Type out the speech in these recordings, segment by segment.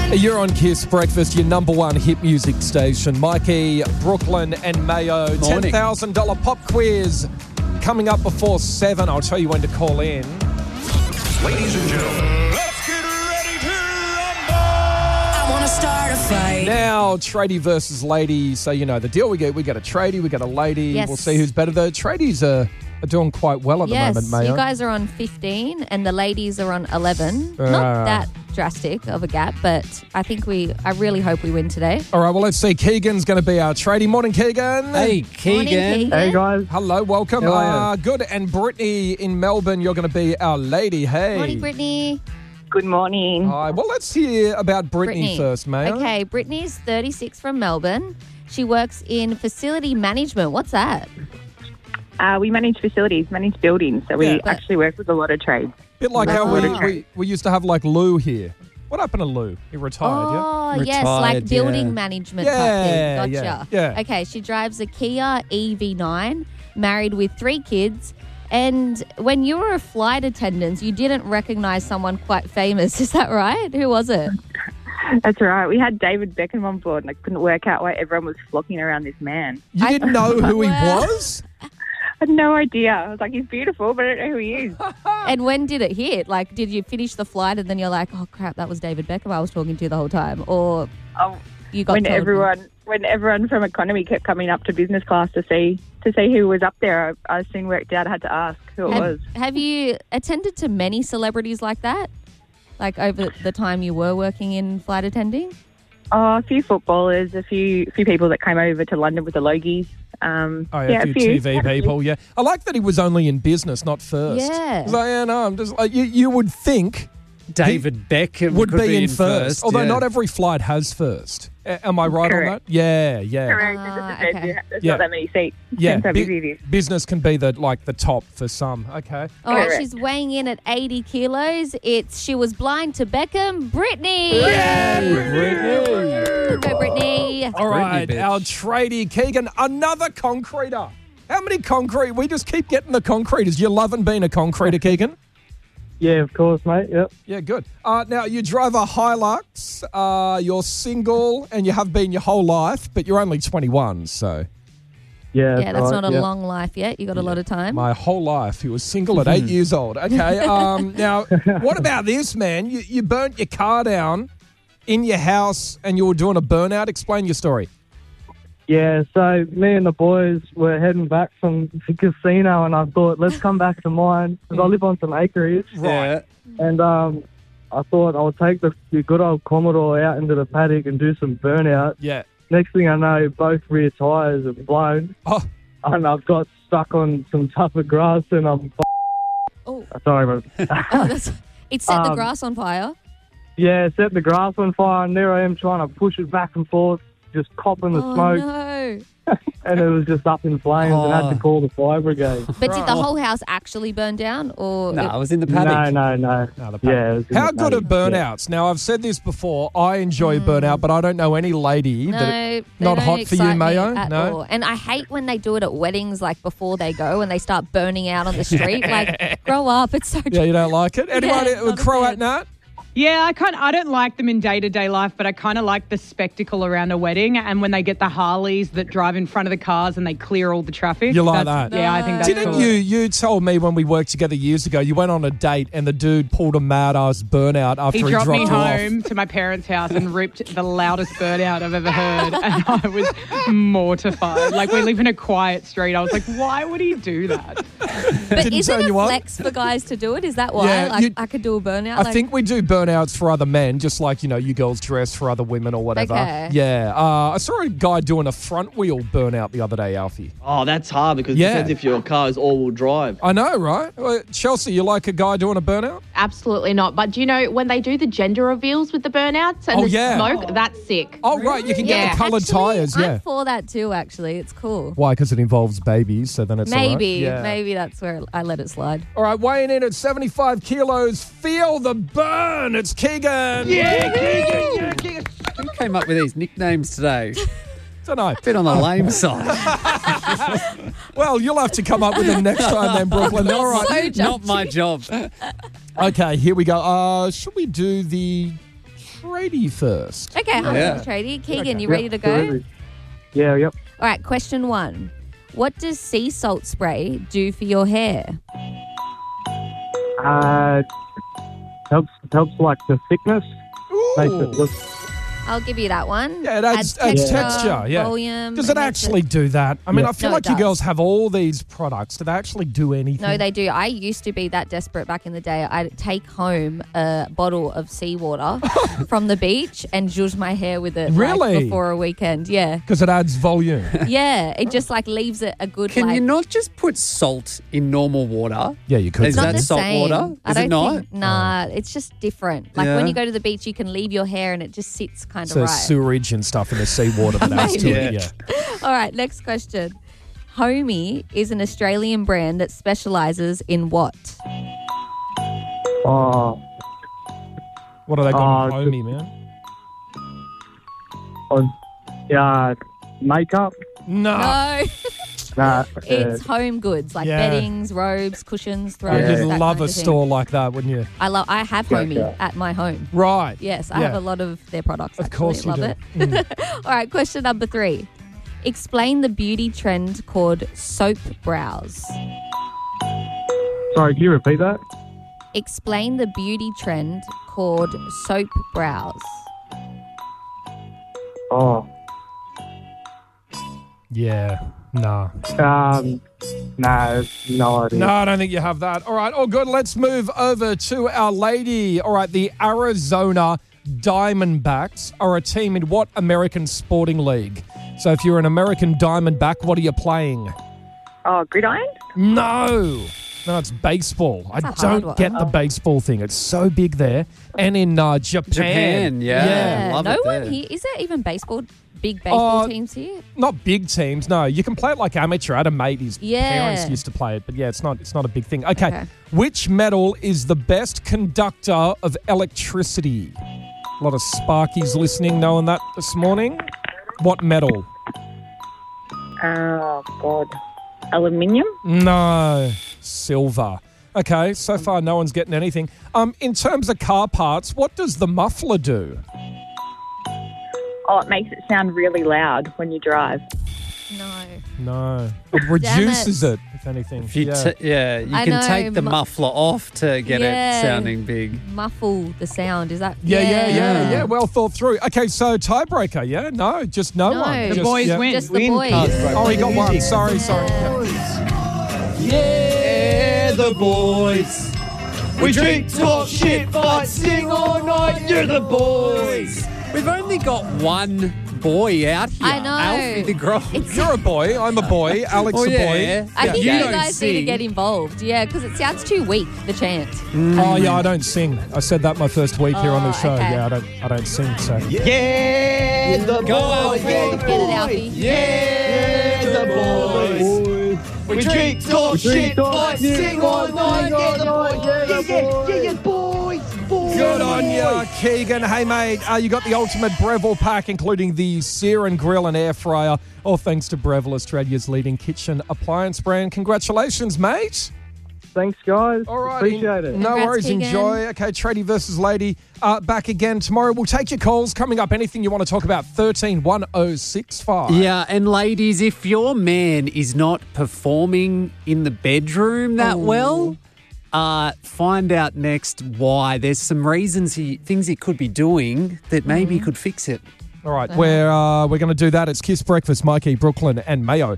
You're on Kiss Breakfast, your number one hit music station. Mikey, Brooklyn and Mayo. Morning. $10,000 pop quiz coming up before 7. I'll tell you when to call in. Ladies and gentlemen, let's get ready to rumble! I want to start a fight. Now, tradie versus lady. So you know the deal. We get a tradie, we get a lady. Yes. We'll see who's better. The tradies are doing quite well at the moment, Mayo. You guys are on 15 and the ladies are on 11. Not that drastic of a gap, but I really hope we win today. All right, well, let's see. Keegan's going to be our tradie. Morning, Keegan. Hey, Keegan. Morning, Keegan. Hey guys, Hello, welcome. How are you? Good. And Brittany in Melbourne, you're going to be our lady. Hey. Morning, Brittany. Good morning. Hi. Well, let's hear about Brittany Brittany. first, Mayo. Okay, Brittany's 36 from Melbourne. She works in facility management. What's that? We manage facilities, manage buildings, so we Yeah. actually work with a lot of trades. Bit like how Oh. we used to have like Lou here. What happened to Lou? He retired, yeah? Oh, yes, like Retired, building yeah. management Yeah, type thing. Gotcha. yeah. Okay, she drives a Kia EV9, married with 3 kids. And when you were a flight attendant, you didn't recognize someone quite famous. Is that right? Who was it? That's right. We had David Beckham on board, and I couldn't work out why everyone was flocking around this man. You didn't know who he Well- was? I had no idea. I was like, he's beautiful, but I don't know who he is. And when did it hit? Like, did you finish the flight and then you're like, oh, crap, that was David Beckham I was talking to the whole time? Or you got when told? everyone from economy kept coming up to business class to see who was up there, I soon worked out I had to ask who it was. Have you attended to many celebrities like that? Like over the time you were working in flight attending? Oh, a few footballers, a few people that came over to London with the Logies. Oh, yeah, a few TV people, yeah. I like that he was only in business, not first. Yeah. It's like, yeah, no, I'm just like, you would think David Beckham would could be in first. Although yeah. not every flight has first. Am I right on Correct. that? Yeah, yeah. Correct. Okay. There's Yeah. not that many seats. Yeah, Depends how busy it is. business can be the top for some. Okay. All right, Correct. she's weighing in at 80 kilos. She was blind to Beckham, Brittany. Brittany. Go, Brittany. All right, bitch. our tradie Keegan, another concreter. How many concrete? We just keep getting the concreters. You loving being a concreter, Keegan? yeah, of course, mate. Yep. Yeah, good. Now, you drive a Hilux. You're single, and you have been your whole life, but you're only 21, so... Yeah, Yeah, that's right, not a yeah. long life yet. You got a lot of time. My whole life. He was single at 8 years old. Okay. Now, what about this, man? You burnt your car down in your house and you were doing a burnout. Explain your story. Yeah, so me and the boys were heading back from the casino, and I thought, let's come back to mine because I live on some acreage, Yeah. and I thought I'll take the good old Commodore out into the paddock and do some burnout. Yeah. Next thing I know, both rear tyres are blown, Oh, and I've got stuck on some tougher grass, and I'm Oh, sorry, man. it set the grass on fire. Yeah, set the grass on fire, and there I am trying to push it back and forth, just copping the Oh, smoke, no. and it was just up in flames, and had to call the fire brigade. But did the whole house actually burn down? Or No, I was in the No, paddock. no. no, the Yeah. it was in How the good are paddock, yeah. burnouts? Now, I've said this before. I enjoy burnout, but I don't know any lady No, that... they not don't hot for you, excite me Mayo? at No? all. And I hate when they do it at weddings, like before they go and they start burning out on the street. Like, grow up. It's so Yeah, you don't like it? Anyone Yeah, not a crow fan. at Nat? Yeah, I don't like them in day-to-day life, but I kind of like the spectacle around a wedding and when they get the Harleys that drive in front of the cars and they clear all the traffic. You like That's- that? Yeah, I think that's Didn't cool. you told me when we worked together years ago, you went on a date and the dude pulled a mad-ass burnout after He he dropped me you home off. to my parents' house and ripped the loudest burnout I've ever heard. And I was mortified. Like, we live in a quiet street. I was like, why would he do that? But Didn't is it turn a you on? flex for guys to do it? Is that why? Yeah, like, I could do a burnout? I like, think we do burnouts for other men, just like, you girls dress for other women or whatever. Okay. Yeah. I saw a guy doing a front wheel burnout the other day, Alfie. Oh, that's hard because Yeah. it depends if your car is all-wheel drive. I know, right? Chelsea, you like a guy doing a burnout? Absolutely not. But do you know when they do the gender reveals with the burnouts and Oh, the yeah. smoke? That's sick. Oh, right. You can get Yeah. the coloured Actually, tyres, yeah. I'm for that too, actually. It's cool. Why? Because it involves babies, so then it's all right. Maybe that's where I let it slide. All right, weighing in at 75 kilos, feel the burn. It's Keegan. Who came up with these nicknames today? Don't know. Bit on the lame side. Well, you'll have to come up with them next time then, Brooklyn. All right. Not my job. Okay, here we go. Should we do the Trady first. Okay, I'm Yeah. Trady. Keegan, you Yep, ready to go? absolutely. Yeah, yep. All right, question 1. What does sea salt spray do for your hair? Helps like the thickness. Makes it look. I'll give you that one. Yeah, it adds texture. Yeah. Volume. Does it makes actually do that? I mean, I feel No, like it you does. girls have all these products. Do they actually do anything? No, they do. I used to be that desperate back in the day. I'd take home a bottle of seawater from the beach and zhuzh my hair with it Really? before a weekend. Yeah. Because it adds volume. Yeah. It just leaves it a good Can you not just put salt in normal water? Yeah, you could. Is It's not that the salt same. water? I Is don't it not? think, nah, it's just different. Like Yeah. when you go to the beach, you can leave your hair and it just sits kind of So right. sewerage and stuff in the seawater that adds to it. Maybe. Yeah. All right, next question. Homey is an Australian brand that specialises in what? Oh, What are they got? Oh, Homey, man. yeah, makeup. No. No, Nah, it's home goods like Yeah. beddings, robes, cushions, throws. You'd that love kind a of thing. store like that, wouldn't you? I have Homey at my home. Right. Yes, I have a lot of their products. Of course you Love do. it. All right, question number 3. Explain the beauty trend called soap brows. Sorry, can you repeat that? Explain the beauty trend called soap brows. Oh, Yeah. Nah. no, no idea. No, I don't think you have that. All right, all good. Let's move over to our lady. All right, the Arizona Diamondbacks are a team in what American sporting league? So if you're an American Diamondback, what are you playing? Oh, gridiron? No, it's baseball. I That's a hard don't one. get the baseball thing. It's so big there. And in Japan. Japan, yeah. Love no it one there. here. Is there even big baseball Oh, teams here? Not big teams, no. You can play it like amateur. I had a mate, his Yeah. parents used to play it, but yeah, it's not a big thing. Okay. Okay. Which metal is the best conductor of electricity? A lot of Sparkies listening, knowing that this morning. What metal? Oh, God. Aluminium? No, silver. Okay, so far no one's getting anything. In terms of car parts, what does the muffler do? Oh, it makes it sound really loud when you drive. No. No, it reduces it. If anything. If you yeah. you I can know, take the muffler off to get Yeah. it sounding big. Muffle the sound. Is that? Yeah. Well thought through. Okay, so tiebreaker, yeah? No, just no No. one. The Just, boys yeah. win. Just the boys. Oh, he got one. Sorry. Yeah, the boys. We drink, talk shit, fight, sing all night. You're the boys. We've only got one boy out here. I know. Alfie the Grove. You're a boy. I'm a boy. Alex Oh, a yeah. boy. I think You you don't guys need to sing. get involved. Yeah, because it sounds too weak, the chant. Oh yeah, I don't sing. I said that my first week here on the Oh, show. okay. Yeah, I don't sing. So Yeah, the Go, boys. Alfie. Get it, Alfie. Yeah, the boys. We drink, talk shit, fight, sing all night. Yeah, the boys. Yeah, boys. good on you, Keegan. Hey mate, you got the ultimate Breville pack, including the sear and grill and air fryer. All thanks to Breville, Australia's leading kitchen appliance brand. Congratulations, mate. Thanks, guys. All right. Appreciate it. No Congrats, worries. Keegan. Enjoy. Okay, Tradie versus Lady. Back again tomorrow. We'll take your calls. Coming up, anything you want to talk about, 131065. Yeah, and ladies, if your man is not performing in the bedroom that well, find out next why. There's some reasons things he could be doing that maybe he could fix it. All right, we're going to do that. It's Kiss Breakfast, Mikey, Brooklyn and Mayo.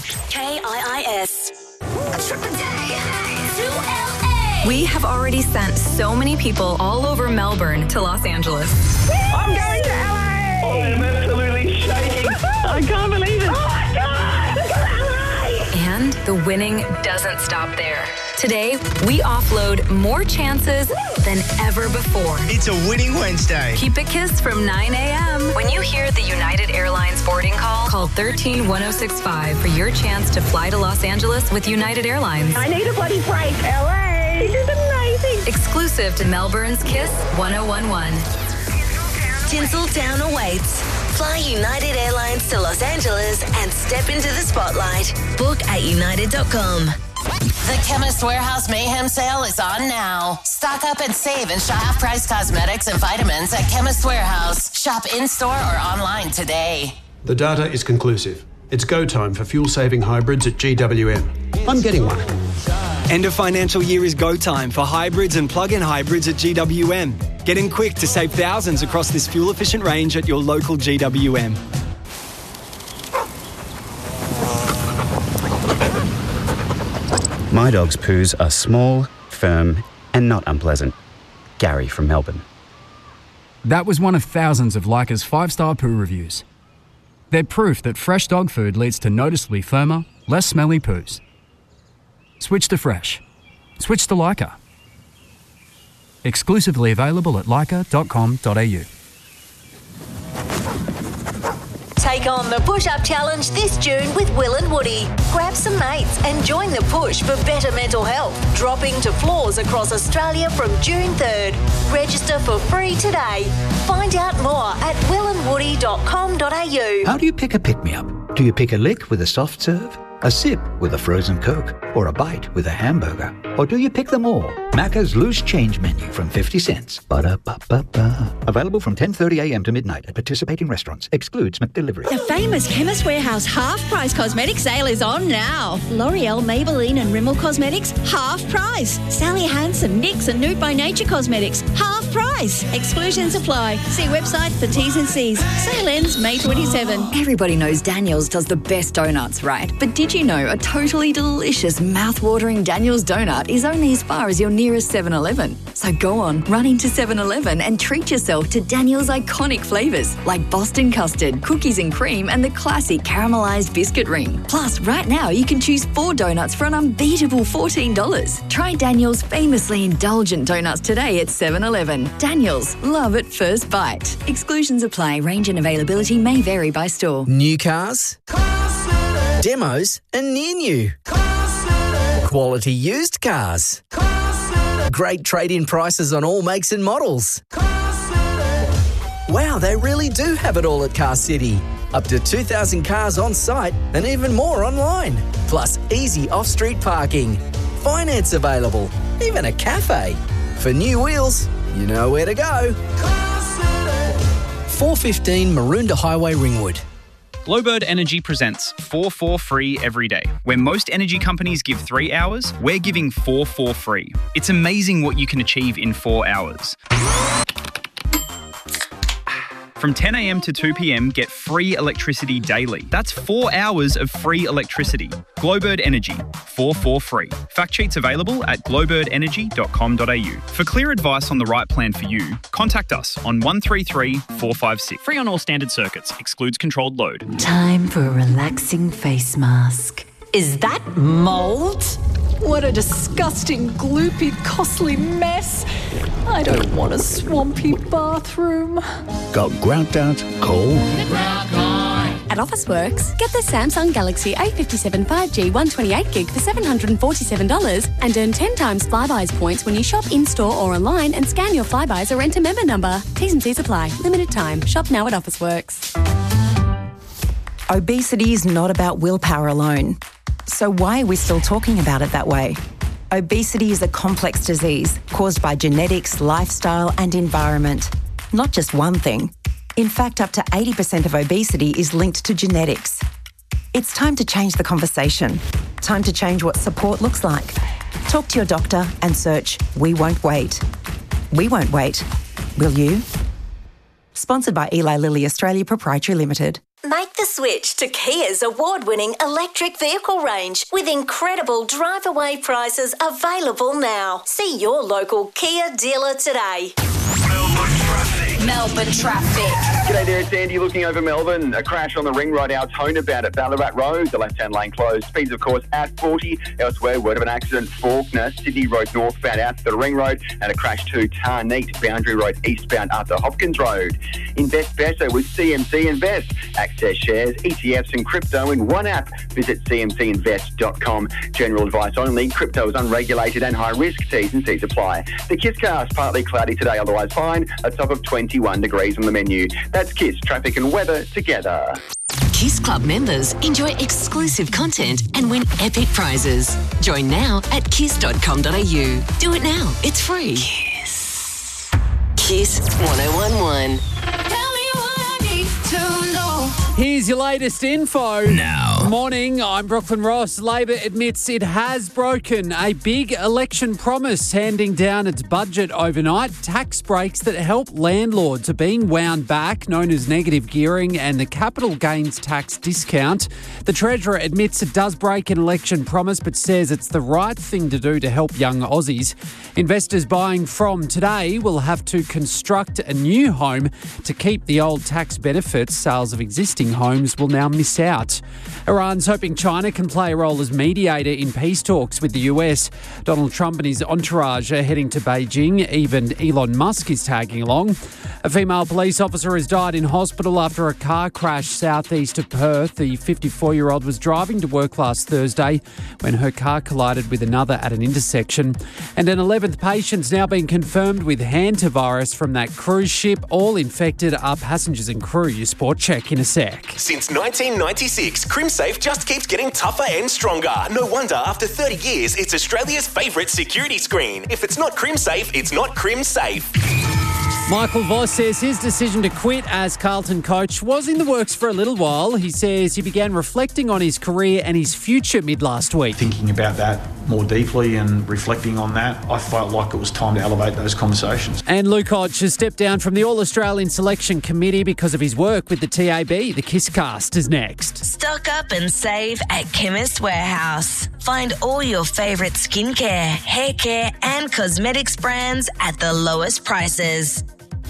KIIS. A trip a day to LA. We have already sent so many people all over Melbourne to Los Angeles. I'm going to LA! I am absolutely shaking. I can't believe it. Oh my God! LA! And the winning doesn't stop there. Today, we offload more chances than ever before. It's a winning Wednesday. Keep it Kiss from 9 a.m. When you hear the United Airlines boarding call 131065 for your chance to fly to Los Angeles with United Airlines. I need a bloody break. LA! This is amazing. Exclusive to Melbourne's Kiss 1011. Tinseltown awaits. Fly United Airlines to Los Angeles and step into the spotlight. Book at united.com. The Chemist Warehouse Mayhem Sale is on now. Stock up and save and shop half-price cosmetics and vitamins at Chemist Warehouse. Shop in-store or online today. The data is conclusive. It's go time for fuel-saving hybrids at GWM. I'm getting one. End of financial year is go time for hybrids and plug-in hybrids at GWM. Get in quick to save thousands across this fuel-efficient range at your local GWM. My dog's poos are small, firm, and not unpleasant. Gary from Melbourne. That was one of thousands of Leica's 5-star poo reviews. They're proof that fresh dog food leads to noticeably firmer, less smelly poos. Switch to fresh. Switch to Leica. Exclusively available at leica.com.au. Take on the push-up challenge this June with Will and Woody. Grab some mates and join the push for better mental health. Dropping to floors across Australia from June 3rd. Register for free today. Find out more at willandwoody.com.au. How do you pick a pick-me-up? Do you pick a lick with a soft serve? A sip with a frozen Coke? Or a bite with a hamburger? Or do you pick them all? Macca's loose change menu from 50 cents. Ba-da-ba-ba-ba. Available from 10:30am to midnight at participating restaurants. Excludes McDelivery. The famous Chemist Warehouse half-price cosmetics sale is on now. L'Oreal, Maybelline and Rimmel Cosmetics, half price. Sally Hansen, NYX and Nude by Nature Cosmetics, half price. Exclusions apply. See website for T's and C's. Sale ends May 27. Everybody knows Daniel's does the best donuts, right? But did you know a totally delicious, mouth-watering Daniel's donut is only as far as your nearest 7-Eleven? So go on, run into 7-Eleven and treat yourself to Daniel's iconic flavours like Boston custard, cookies and cream, and the classic caramelised biscuit ring. Plus, right now you can choose 4 donuts for an unbeatable $14. Try Daniel's famously indulgent donuts today at 7-Eleven. Daniel's, love at first bite. Exclusions apply. Range and availability may vary by store. New cars, demos and near new. Quality used cars. Great trade-in prices on all makes and models. Wow, they really do have it all at Car City. Up to 2,000 cars on site and even more online. Plus easy off-street parking. Finance available. Even a cafe. For new wheels, you know where to go. 415 Maroondah Highway, Ringwood. Glowbird Energy presents 4 for free every day. Where most energy companies give 3 hours, we're giving 4 for free. It's amazing what you can achieve in 4 hours. From 10 a.m. to 2 p.m, get free electricity daily. That's 4 hours of free electricity. Glowbird Energy, 4 for free. Fact sheets available at glowbirdenergy.com.au. For clear advice on the right plan for you, contact us on 133 456. Free on all standard circuits. Excludes controlled load. Time for a relaxing face mask. Is that mould? What a disgusting, gloopy, costly mess. I don't want a swampy bathroom. Got grout out cold? At Officeworks, get the Samsung Galaxy A57 5G 128GB for $747 and earn 10 times Flybuys points when you shop in-store or online and scan your Flybuys or enter member number. T's and C's apply. Limited time. Shop now at Officeworks. Obesity is not about willpower alone. So why are we still talking about it that way? Obesity is a complex disease caused by genetics, lifestyle and environment. Not just one thing. In fact, up to 80% of obesity is linked to genetics. It's time to change the conversation. Time to change what support looks like. Talk to your doctor and search We Won't Wait. We won't wait. Will you? Sponsored by Eli Lilly Australia Proprietary Limited. Make the switch to Kia's award-winning electric vehicle range with incredible drive-away prices available now. See your local Kia dealer today. Melbourne traffic. G'day there, it's Andy looking over Melbourne. A crash on the ring road Altona bound at Ballarat Road. The left-hand lane closed. Speeds, of course, at 40. Elsewhere, word of an accident, Faulkner, Sydney Road northbound out to the ring road, and a crash to Tarneet, Boundary Road eastbound up to Hopkins Road. Invest better with CMC Invest. Access shares, ETFs and crypto in one app. Visit cmcinvest.com. General advice only. Crypto is unregulated and high risk. T's and C's apply. The Kisscast, partly cloudy today, otherwise fine. A top of 21 degrees on the menu. That's Kiss, traffic and weather together. Kiss Club members enjoy exclusive content and win epic prizes. Join now at kiss.com.au. Do it now. It's free. Kiss 1011. Here's your latest info. Now. Morning, I'm Brooklyn Ross. Labor admits it has broken a big election promise, handing down its budget overnight. Tax breaks that help landlords are being wound back, known as negative gearing, and the capital gains tax discount. The Treasurer admits it does break an election promise, but says it's the right thing to do to help young Aussies. Investors buying from today will have to construct a new home to keep the old tax benefits. Sales of existing homes will now miss out. Iran's hoping China can play a role as mediator in peace talks with the US. Donald Trump and his entourage are heading to Beijing. Even Elon Musk is tagging along. A female police officer has died in hospital after a car crash southeast of Perth. The 54-year-old was driving to work last Thursday when her car collided with another at an intersection. And an 11th patient's now been confirmed with hantavirus from that cruise ship. All infected are passengers and crew. Your sport check in a sec. Since 1996, CrimSafe just keeps getting tougher and stronger. No wonder after 30 years, it's Australia's favourite security screen. If it's not CrimSafe, it's not CrimSafe. Michael Voss says his decision to quit as Carlton coach was in the works for a little while. He says he began reflecting on his career and his future mid-last week. Thinking about that more deeply and reflecting on that, I felt like it was time to elevate those conversations. And Luke Hodge has stepped down from the All-Australian Selection Committee because of his work with the TAB. The Kisscast is next. Stock up and save at Chemist Warehouse. Find all your favourite skincare, hair care and cosmetics brands at the lowest prices.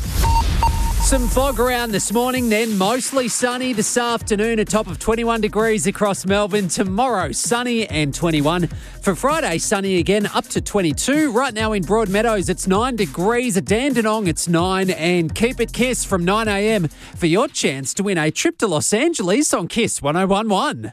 Some fog around this morning, then mostly sunny this afternoon, a top of 21 degrees across Melbourne. Tomorrow, sunny and 21. For Friday, sunny again, up to 22. Right now in Broadmeadows, it's 9 degrees. At Dandenong, it's 9. And keep it Kiss from 9 a.m. for your chance to win a trip to Los Angeles on Kiss 1011.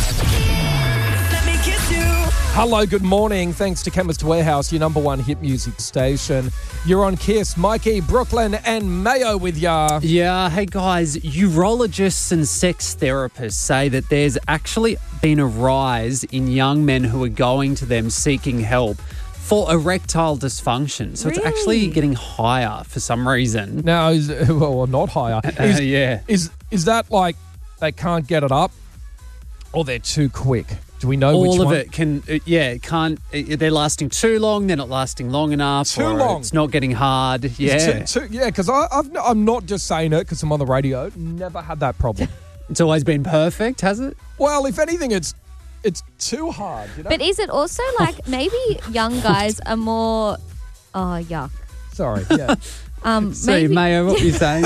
Hello, good morning. Thanks to Chemist Warehouse, your number one hit music station. You're on Kiss. Mikey, Brooklyn and Mayo with ya. Yeah, hey guys, urologists and sex therapists say that there's actually been a rise in young men who are going to them seeking help for erectile dysfunction. So It's actually getting higher for some reason. Now, not higher. Yeah. Is that like they can't get it up or they're too quick? Do we know which one? All of it can't. They're lasting too long. They're not lasting long enough. Too long. It's not getting hard. Yeah. Because I'm not just saying it because I'm on the radio. Never had that problem. It's always been perfect, has it? Well, if anything, it's too hard. You know? But is it also like maybe young guys are more... Oh, yuck. Sorry, yeah. Sorry, Mayo, what were you saying?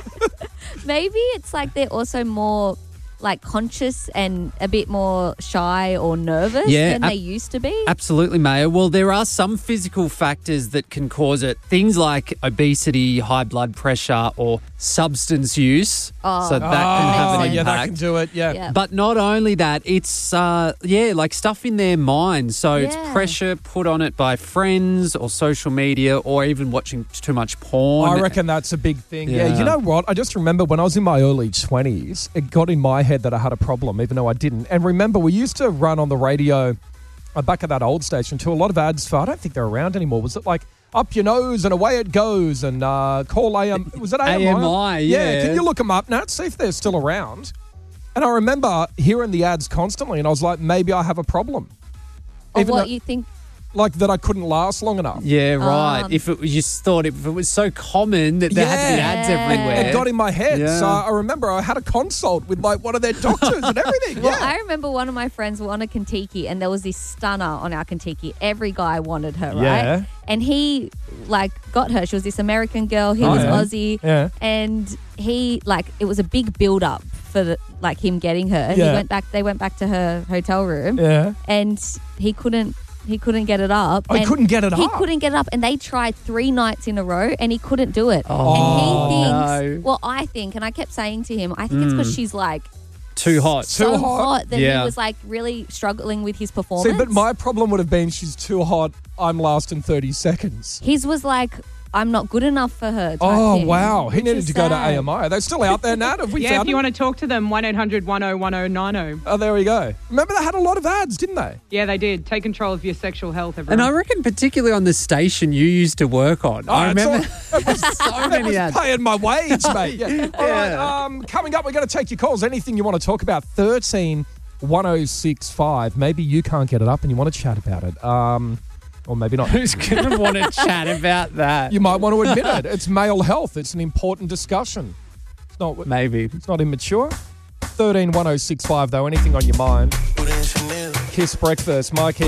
Maybe it's like they're also more... like conscious and a bit more shy or nervous than they used to be? Absolutely, Mayo. Well, there are some physical factors that can cause it. Things like obesity, high blood pressure or substance use. So that can have an impact. Yeah, that can do it, yeah. But not only that, it's, like stuff in their mind. So it's pressure put on it by friends or social media or even watching too much porn. I reckon that's a big thing. Yeah, you know what? I just remember when I was in my early 20s, it got in my head that I had a problem, even though I didn't. And remember, we used to run on the radio back at that old station to a lot of ads for, I don't think they're around anymore. Was it like Up Your Nose and Away It Goes and Call AM? Was it AMI? AMI, yeah. Can you look them up now? See if they're still around. And I remember hearing the ads constantly and I was like, maybe I have a problem. Or what you think? Like that I couldn't last long enough. Yeah, right. If it was, you thought if it was so common that there had to be ads everywhere. It got in my head. Yeah. So I remember I had a consult with like one of their doctors and everything. Well, I remember one of my friends were on a Kentucky and there was this stunner on our Kentucky. Every guy wanted her, right? Yeah. And he like got her. She was this American girl. He was Aussie. Yeah. And he it was a big build up for him getting her. Yeah. They went back to her hotel room. Yeah. And he couldn't get it up. He couldn't get it up? He couldn't get it up. And they tried 3 nights in a row and he couldn't do it. Oh, and he thinks, no. well, I think, and I kept saying to him, I think it's because she's like, too hot. so hot that he was like really struggling with his performance. See, but my problem would have been she's too hot, I'm lasting 30 seconds. His was like I'm not good enough for her. Oh, thing, wow. He which needed is to go to sad. AMI. Are they still out there, Nat? Have we Yeah, found if you them? want to talk to them, 1-800-101090. Oh, there we go. Remember they had a lot of ads, didn't they? Yeah, they did. Take control of your sexual health, And everyone. I reckon particularly on the station you used to work on. I remember so many ads. Paying my wage, mate. Yeah. All right, coming up, we're going to take your calls. Anything you want to talk about, 13-1065. Maybe you can't get it up and you want to chat about it. Or maybe not. Who's going to want to chat about that? You might want to admit it. It's male health. It's an important discussion. It's not. Maybe. It's not immature. 13-1065, though. Anything on your mind. Kiss Breakfast. My